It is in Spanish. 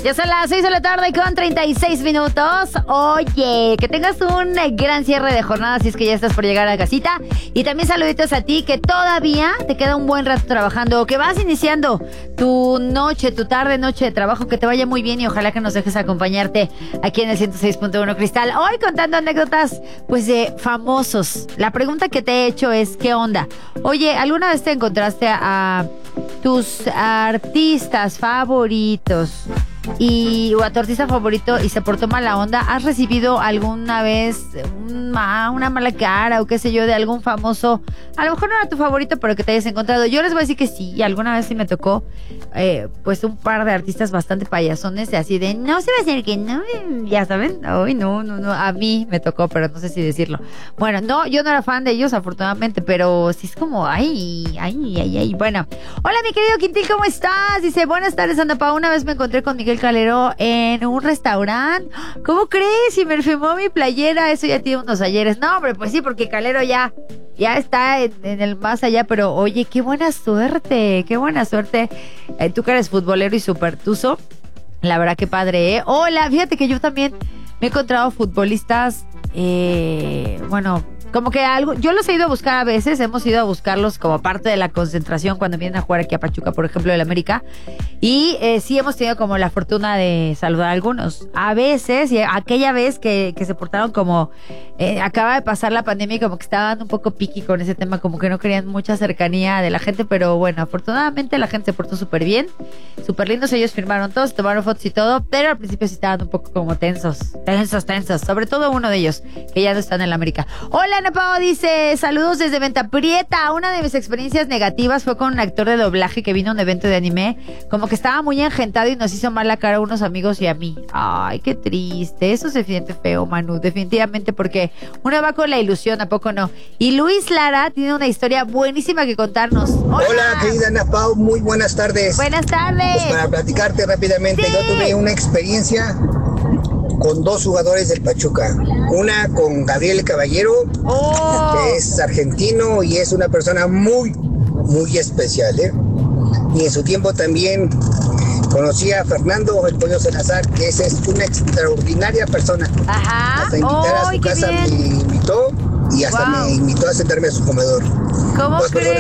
Ya son las 6 de la tarde con 36 minutos. Oye, que tengas un gran cierre de jornada si es que ya estás por llegar a casita. Y también saluditos a ti que todavía te queda un buen rato trabajando, que vas iniciando tu noche, tu tarde, noche de trabajo, que te vaya muy bien y ojalá que nos dejes acompañarte aquí en el 106.1 Cristal. Hoy contando anécdotas, pues de famosos. La pregunta que te he hecho es, ¿qué onda? Oye, ¿alguna vez te encontraste a tus artistas favoritos o a tu artista favorito y se portó mala onda? ¿Has recibido alguna vez una mala cara o qué sé yo de algún famoso? A lo mejor no era tu favorito, pero que te hayas encontrado. Yo les voy a decir que sí, y alguna vez sí me tocó pues un par de artistas bastante payasones, de así de no se va a hacer que no, ya saben. Ay, no, a mí me tocó, pero no sé si decirlo. Bueno, no, yo no era fan de ellos afortunadamente, pero sí es como ay. Bueno, hola mi querido Quintil, ¿cómo estás? Dice, buenas tardes, Ana Pau. Una vez me encontré con Miguel Calero en un restaurante. ¿Cómo crees? Y me firmó mi playera. Eso ya tiene unos ayeres. No, hombre, pues sí, porque Calero ya está en el más allá. Pero oye, qué buena suerte. Tú que eres futbolero y súper tuzo. La verdad que padre, ¿eh? Hola, fíjate que yo también me he encontrado futbolistas, bueno, como que algo, yo los he ido a buscar a veces, hemos ido a buscarlos como parte de la concentración cuando vienen a jugar aquí a Pachuca, por ejemplo, del América, y sí hemos tenido como la fortuna de saludar a algunos. A veces, y aquella vez que se portaron como, acaba de pasar la pandemia y como que estaban un poco piqui con ese tema, como que no querían mucha cercanía de la gente, pero bueno, afortunadamente la gente se portó súper bien, súper lindos, ellos firmaron todos, tomaron fotos y todo, pero al principio sí estaban un poco como tensos, sobre todo uno de ellos, que ya no está en el América. Hola, Ana Pao, dice, saludos desde Venta Prieta. Una de mis experiencias negativas fue con un actor de doblaje que vino a un evento de anime, como que estaba muy engentado y nos hizo mal la cara a unos amigos y a mí. Ay, qué triste, eso se siente feo, Manu, definitivamente, porque uno va con la ilusión, ¿a poco no? Y Luis Lara tiene una historia buenísima que contarnos. Hola, querida Ana Pao, muy buenas tardes. Buenas tardes. Pues para platicarte rápidamente, sí. Yo tuve una experiencia con dos jugadores del Pachuca. Una con Gabriel Caballero, que es argentino y es una persona muy especial, ¿eh? Y en su tiempo también conocí a Fernando el Pollo Salazar, que es una extraordinaria persona. Ajá. Hasta invitar a su casa me invitó y hasta me invitó a sentarme a su comedor. ¿Cómo crees?